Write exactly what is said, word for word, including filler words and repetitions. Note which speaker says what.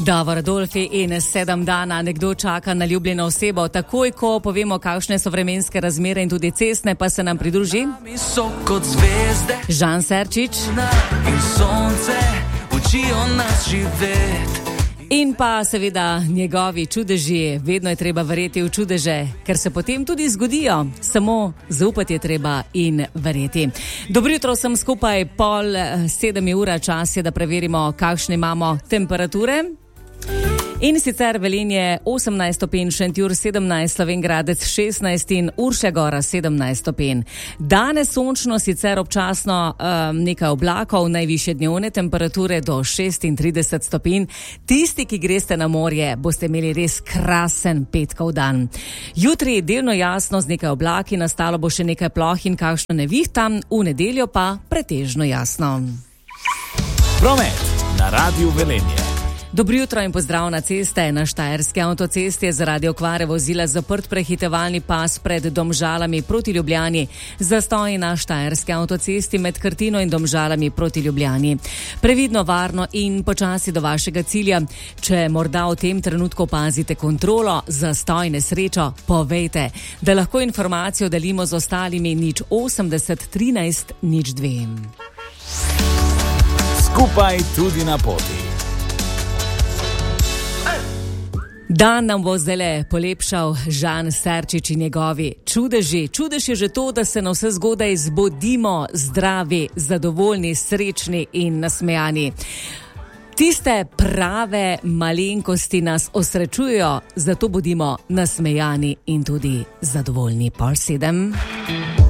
Speaker 1: Davor Adolfi in sedem dana nekdo čaka na ljubljeno osebo. Takoj, ko povemo, kakšne so vremenske razmere in tudi cestne, pa se nam pridruži Žan Serčič
Speaker 2: in sonce učijo nas živeti.
Speaker 1: In pa seveda njegovi čudeži. Vedno je treba verjeti v čudeže, ker se potem tudi zgodijo. Samo zaupati je treba in verjeti. Dobro jutro, sem skupaj, pol sedem je ura, čas je, da preverimo, kakšne imamo temperature. In sicer Velenje osemnajst stopinj, Šentjur sedemnajst, Slovenj Gradec šestnajst in Urša Gora sedemnajst stopinj. Danes sončno, sicer občasno um, nekaj oblakov, najvišje dnevne temperature do šestintrideset stopinj. Tisti, ki greste na morje, boste imeli res krasen petkov dan. Jutri delno jasno z nekaj oblaki, nastalo bo še nekaj ploh in kakšno nevihta, v nedeljo pa pretežno jasno.
Speaker 3: Promet na Radiu Velenje.
Speaker 1: Dobro jutro in pozdrav na ceste. Na Štajerski avtocesti je zaradi okvare vozila zaprt prehitevalni pas pred Domžalami proti Ljubljani. Zastoji na Štajerski avtocesti med Krtino in Domžalami proti Ljubljani. Previdno, varno in počasi do vašega cilja. Če morda v tem trenutku opazite kontrolo, zastoj, nesrečo, povejte, da lahko informacijo delimo z ostalimi. Nič osemdeset trinajst nič dve.
Speaker 3: Skupaj tudi na poti.
Speaker 1: Dan nam bo zdajle polepšal Žan Serčič in njegovi čudeži. Čudež je že to, da se na vse zgodaj zbudimo zdravi, zadovoljni, srečni in nasmejani. Tiste prave malenkosti nas osrečujejo, zato bodimo nasmejani in tudi zadovoljni. Pol sedem.